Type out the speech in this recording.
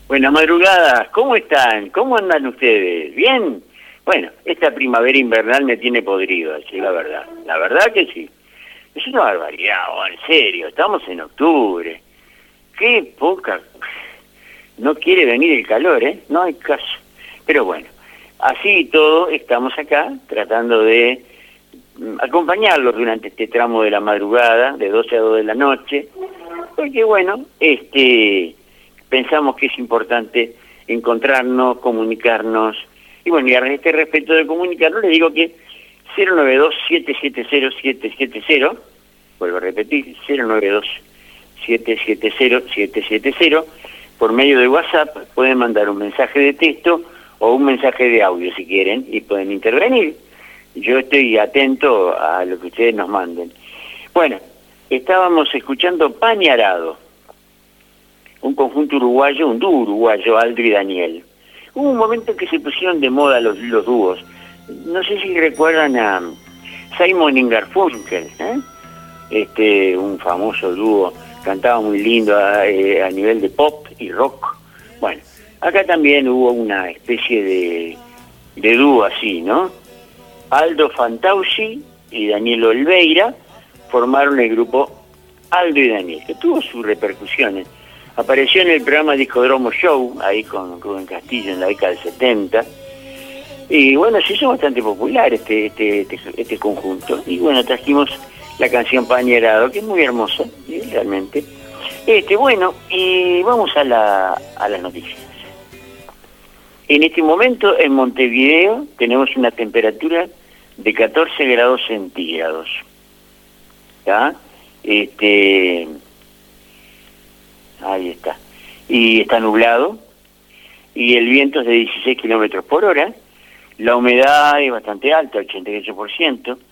Buenas madrugadas, ¿cómo están? ¿Cómo andan ustedes? ¿Bien? Bueno, esta primavera invernal me tiene podrido, así la verdad que sí. Es una barbaridad, en serio, estamos en octubre. Qué poca... No quiere venir el calor, ¿eh? No hay caso. Pero bueno, así y todo, estamos acá tratando de acompañarlos durante este tramo de la madrugada, de 12 a 2 de la noche, porque bueno, pensamos que es importante encontrarnos, comunicarnos, y bueno, y a este respecto de comunicarnos, les digo que 092-770-770, vuelvo a repetir, 092-770-770, por medio de WhatsApp pueden mandar un mensaje de texto o un mensaje de audio si quieren, y pueden intervenir. Yo estoy atento a lo que ustedes nos manden. Bueno, estábamos escuchando Pan y Arado, un conjunto uruguayo, un dúo uruguayo, Aldo y Daniel. Hubo un momento en que se pusieron de moda los dúos. No sé si recuerdan a Simon y Garfunkel, un famoso dúo, cantaba muy lindo a nivel de pop y rock. Bueno, acá también hubo una especie de dúo así, ¿no? Aldo Fantauci y Daniel Olveira formaron el grupo Aldo y Daniel, que tuvo sus repercusiones. Apareció en el programa Discodromo Show, ahí con Rubén Castillo en la década del 70. Y bueno, se hizo bastante popular este conjunto. Y bueno, trajimos la canción Pan y Arado, que es muy hermosa, realmente. Bueno, y vamos a las noticias. En este momento, en Montevideo, tenemos una temperatura de 14 grados centígrados. ¿Ya? Ahí está. Y está nublado, y el viento es de 16 kilómetros por hora, la humedad es bastante alta, 88%,